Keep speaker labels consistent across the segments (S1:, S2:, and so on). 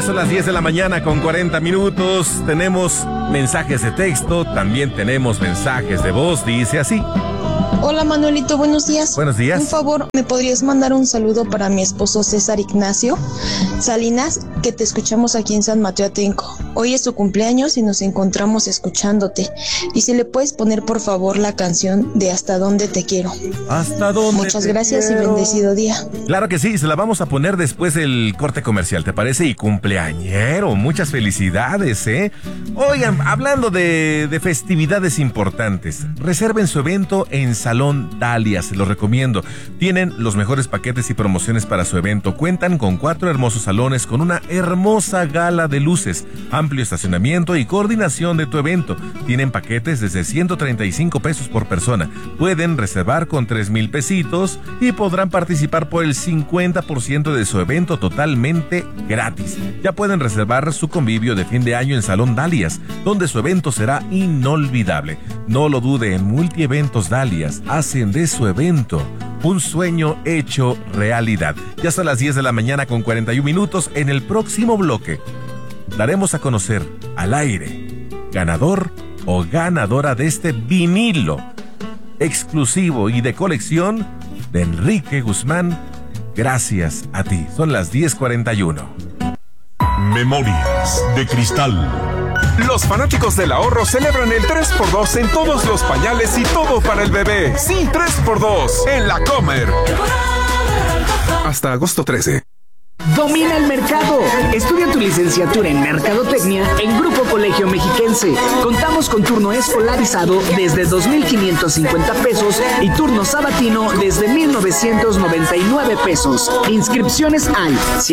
S1: son las 10 de la mañana con 40 minutos. Tenemos mensajes de texto, también tenemos mensajes de voz. Dice así.
S2: Hola Manuelito, buenos días.
S1: Buenos días.
S2: Un favor, ¿me podrías mandar un saludo para mi esposo César Ignacio Salinas, que te escuchamos aquí en San Mateo Atenco? Hoy es su cumpleaños y nos encontramos escuchándote. Y si le puedes poner por favor la canción de Hasta Dónde Te Quiero.
S1: ¿Hasta dónde?
S2: Muchas gracias y bendecido día.
S1: Claro que sí, se la vamos a poner después del corte comercial, ¿te parece? Y cumpleañero, muchas felicidades, ¿eh? Oigan, hablando de festividades importantes, reserven su evento en Salón Dalia, se lo recomiendo. Tienen los mejores paquetes y promociones para su evento. Cuentan con 4 hermosos salones con una hermosa gala de luces, amplio estacionamiento y coordinación de tu evento. Tienen paquetes desde 135 pesos por persona. Pueden reservar con 3,000 pesitos y podrán participar por el 50% de su evento totalmente gratis. Ya pueden reservar su convivio de fin de año en Salón Dalias, donde su evento será inolvidable. No lo dude, en Multieventos Dalias hacen de su evento un sueño hecho realidad. Ya son las 10 de la mañana con 41 minutos. En el próximo bloque daremos a conocer al aire ganador o ganadora de este vinilo exclusivo y de colección de Enrique Guzmán. Gracias a ti. Son las 10:41.
S3: Memorias de Cristal.
S4: Los fanáticos del ahorro celebran el 3x2 en todos los pañales y todo para el bebé. Sí, 3x2 en La Comer. Hasta agosto 13.
S5: Domina el mercado. Estudia tu licenciatura en Mercadotecnia en Grupo Colegio Mexiquense. Contamos con turno escolarizado desde 2,550 pesos y turno sabatino desde 1,999 pesos. Inscripciones al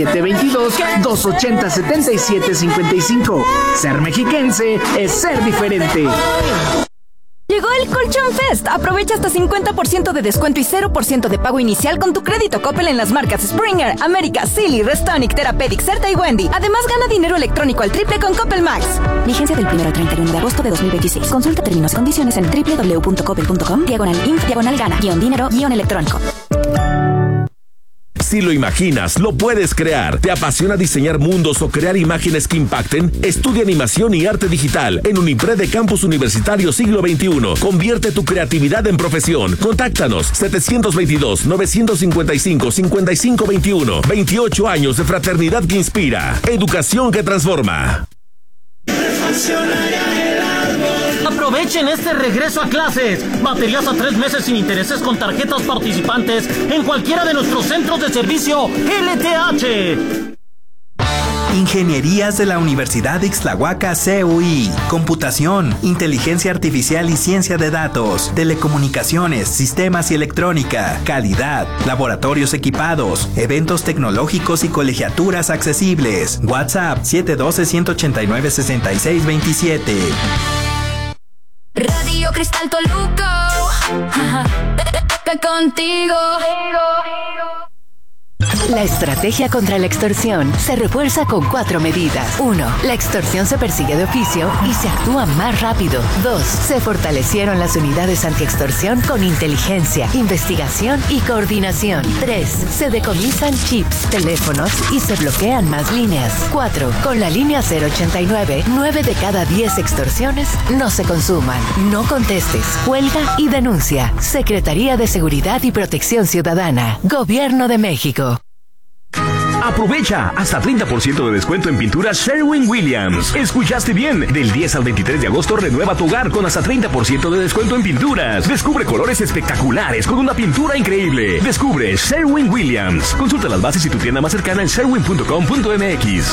S5: 722-280-7755. Ser mexiquense es ser diferente.
S6: Llegó el Colchón Fest. Aprovecha hasta 50% de descuento y 0% de pago inicial con tu crédito Coppel en las marcas Springer, América, Silly, Restonic, Therapeutic, Certa y Wendy. Además, gana dinero electrónico al triple con Coppel Max. Vigencia del 1 al 31 de agosto de 2026. Consulta términos y condiciones en www.coppel.com/inf/gana-dinero-electrónico.
S1: Si lo imaginas, lo puedes crear. ¿Te apasiona diseñar mundos o crear imágenes que impacten? Estudia animación y arte digital en Unipred de Campus Universitario Siglo XXI. Convierte tu creatividad en profesión. Contáctanos 722-955-5521. 28 años de fraternidad que inspira. Educación que transforma.
S7: Aprovechen este regreso a clases. Baterías a 3 meses sin intereses con tarjetas participantes en cualquiera de nuestros centros de servicio LTH.
S8: Ingenierías de la Universidad de Ixtlahuaca CUI, computación, inteligencia artificial y ciencia de datos, telecomunicaciones, sistemas y electrónica, calidad, laboratorios equipados, eventos tecnológicos y colegiaturas accesibles. WhatsApp 712-189-6627.
S9: Radio Cristal Toluca, contigo.
S10: La estrategia contra la extorsión se refuerza con 4 medidas. 1. La extorsión se persigue de oficio y se actúa más rápido. 2. Se fortalecieron las unidades antiextorsión con inteligencia, investigación y coordinación. 3. Se decomisan chips, teléfonos y se bloquean más líneas. 4. Con la línea 089, 9 de cada 10 extorsiones no se consuman. No contestes, cuelga y denuncia. Secretaría de Seguridad y Protección Ciudadana. Gobierno de México.
S11: Aprovecha hasta 30% de descuento en pinturas Sherwin-Williams. Escuchaste bien, del 10 al 23 de agosto renueva tu hogar con hasta 30% de descuento en pinturas. Descubre colores espectaculares con una pintura increíble. Descubre Sherwin-Williams. Consulta las bases y tu tienda más cercana en sherwin.com.mx.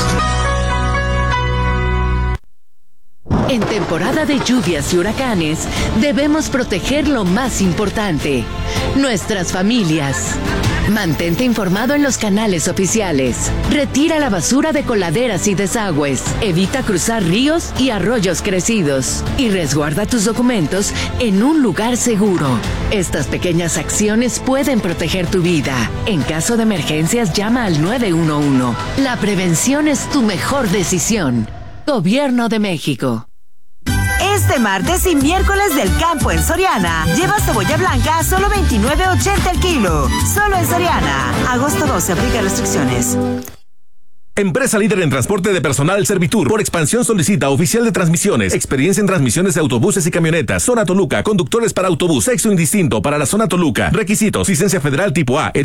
S10: En temporada de lluvias y huracanes, debemos proteger lo más importante, nuestras familias. Mantente informado en los canales oficiales. Retira la basura de coladeras y desagües. Evita cruzar ríos y arroyos crecidos. Y resguarda tus documentos en un lugar seguro. Estas pequeñas acciones pueden proteger tu vida. En caso de emergencias, llama al 911. La prevención es tu mejor decisión. Gobierno de México.
S12: Este martes y miércoles del campo en Soriana. Lleva cebolla blanca a solo $29.80 el kilo. Solo en Soriana. Agosto 12, aplica restricciones.
S1: Empresa líder en transporte de personal Servitur. Por expansión solicita oficial de transmisiones. Experiencia en transmisiones de autobuses y camionetas. Zona Toluca. Conductores para autobús. Sexo indistinto para la zona Toluca. Requisitos: licencia federal tipo A.